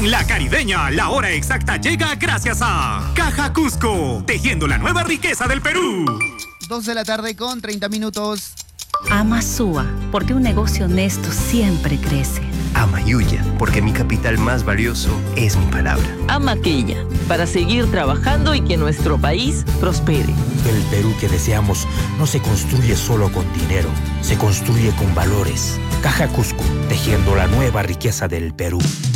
En La Caribeña, la hora exacta llega gracias a Caja Cusco, tejiendo la nueva riqueza del Perú. 2 de la tarde con 30 minutos. Ama Sua, porque un negocio honesto siempre crece. Ama Yuya, porque mi capital más valioso es mi palabra. Ama Quilla, para seguir trabajando y que nuestro país prospere. El Perú que deseamos no se construye solo con dinero, se construye con valores. Caja Cusco, tejiendo la nueva riqueza del Perú.